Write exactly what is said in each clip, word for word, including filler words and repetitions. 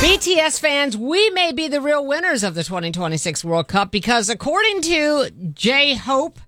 B T S fans, we may be the real winners of the twenty twenty-six World Cup because according to J-Hope,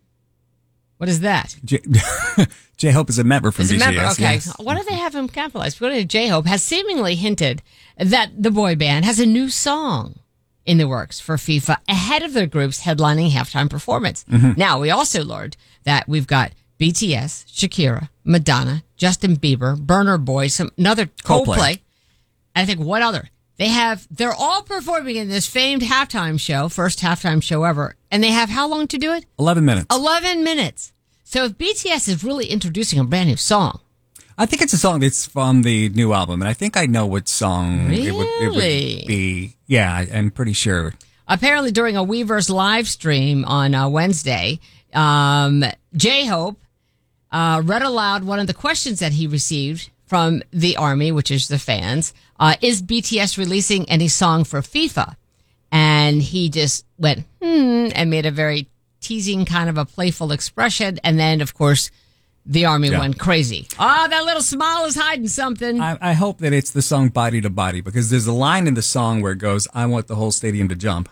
what is that? J- J-Hope is a member from is B T S. A member? Okay. Yes. Why do they have him capitalized? According to J-Hope, has seemingly hinted that the boy band has a new song in the works for FIFA ahead of their group's headlining halftime performance. Mm-hmm. Now, we also learned that we've got B T S, Shakira, Madonna, Justin Bieber, Burner Boy, some another Coldplay. Coldplay. I think what other? They have, they're all performing in this famed halftime show, first halftime show ever. And they have how long to do it? eleven minutes. eleven minutes. So if B T S is really introducing a brand new song. I think it's a song that's from the new album. And I think I know what song really? it, would, it would be. Yeah, I'm pretty sure. Apparently during a Weverse live stream on uh, Wednesday, um, J-Hope uh, read aloud one of the questions that he received from the Army, which is the fans. Uh, is B T S releasing any song for FIFA? And he just went, hmm, and made a very teasing kind of a playful expression. And then, of course, the Army yeah. went crazy. Oh, that little smile is hiding something. I, I hope that it's the song Body to Body, because there's a line in the song where it goes, I want the whole stadium to jump.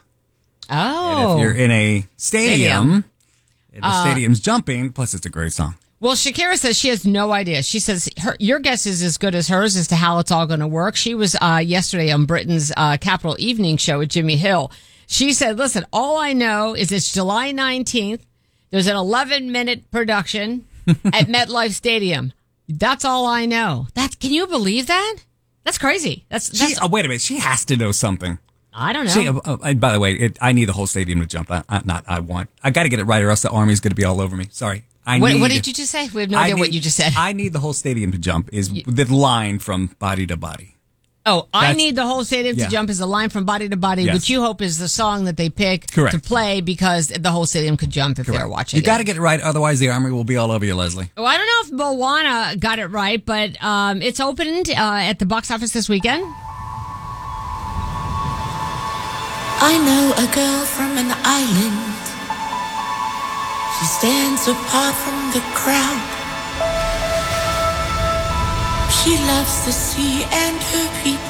Oh. And if you're in a stadium, stadium. and the uh, stadium's jumping, plus it's a great song. Well, Shakira says she has no idea. She says her, your guess is as good as hers as to how it's all going to work. She was uh, yesterday on Britain's uh, Capital Evening Show with Jimmy Hill. She said, listen, all I know is it's July nineteenth. There's an eleven-minute production at MetLife Stadium. That's all I know. That, can you believe that? That's crazy. That's, that's she, oh, wait a minute. She has to know something. I don't know. She, uh, uh, and by the way, it, I need the whole stadium to jump. I, I, not I want. I got to get it right or else the Army's going to be all over me. Sorry. I what, need, what did you just say? We have no idea need, what you just said. I need the whole stadium to jump is you, the line from Body to Body. Oh, That's, I need the whole stadium yeah. to jump is the line from Body to Body, yes. which you hope is the song that they pick Correct. to play because the whole stadium could jump if Correct. they're watching You got to it. get it right, otherwise the Army will be all over you, Leslie. Well, I don't know if Moana got it right, but um, it's opened uh, at the box office this weekend. I know a girl from an island. She stands apart from the crowd. She loves the sea and her people.